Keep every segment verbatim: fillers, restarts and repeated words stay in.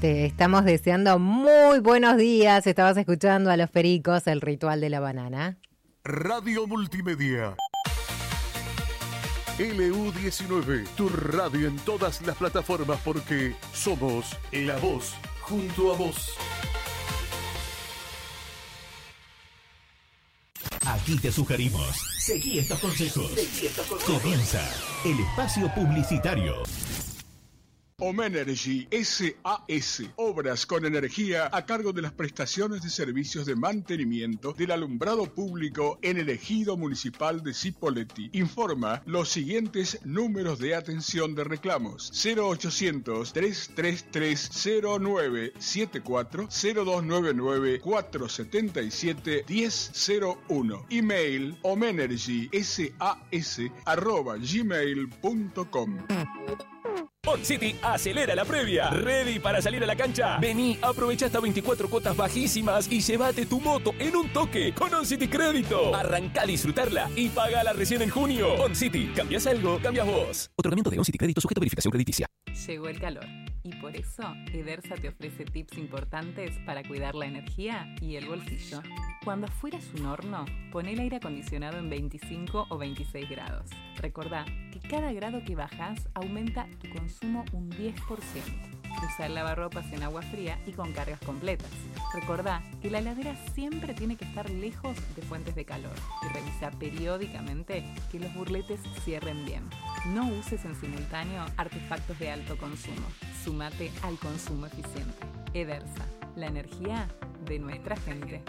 Te estamos deseando muy buenos días. Estabas escuchando a Los Pericos, el ritual de la banana. Radio Multimedia. L U diecinueve, tu radio en todas las plataformas porque somos la voz junto a vos. Aquí te sugerimos, seguí estos consejos. Seguí estos consejos. Comienza el espacio publicitario. Omenergy S A S, obras con energía a cargo de las prestaciones de servicios de mantenimiento del alumbrado público en el ejido municipal de Cipolletti. Informa los siguientes números de atención de reclamos: cero ochocientos, trescientos treinta y tres, cero nueve setenta y cuatro, cero dos noventa y nueve, cuatrocientos setenta y siete, diez cero uno. Email omenergysas arroba gmail punto com. OnCity acelera la previa. ¿Ready para salir a la cancha? Vení, aprovecha hasta veinticuatro cuotas bajísimas y llévate tu moto en un toque con OnCity Crédito. Arrancá a disfrutarla y pagala recién en junio. OnCity, ¿cambias algo? Cambias vos. Otorgamiento de OnCity Crédito sujeto a verificación crediticia. Llegó el calor y por eso Edersa te ofrece tips importantes para cuidar la energía y el bolsillo. Cuando afuera es un horno, pon el aire acondicionado en veinticinco o veintiséis grados. Recordá que cada grado que bajás aumenta tu consumo un diez por ciento. Usa el lavarropas en agua fría y con cargas completas. Recordá que la heladera siempre tiene que estar lejos de fuentes de calor y revisa periódicamente que los burletes cierren bien. No uses en simultáneo artefactos de alto consumo. Súmate al consumo eficiente. Edersa, la energía de nuestra gente.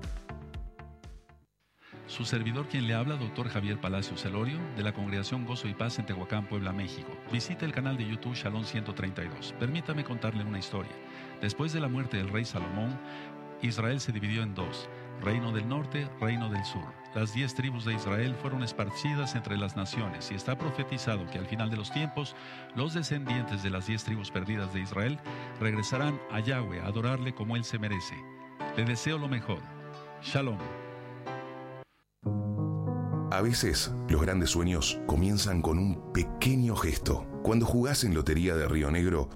Su servidor quien le habla, doctor Javier Palacios Celorio, de la Congregación Gozo y Paz en Tehuacán, Puebla, México. Visite el canal de YouTube Shalom ciento treinta y dos. Permítame contarle una historia. Después de la muerte del rey Salomón, Israel se dividió en dos: Reino del Norte, Reino del Sur. Las diez tribus de Israel fueron esparcidas entre las naciones y está profetizado que al final de los tiempos, los descendientes de las diez tribus perdidas de Israel regresarán a Yahweh a adorarle como él se merece. Le deseo lo mejor. Shalom. A veces, los grandes sueños comienzan con un pequeño gesto. Cuando jugás en Lotería de Río Negro,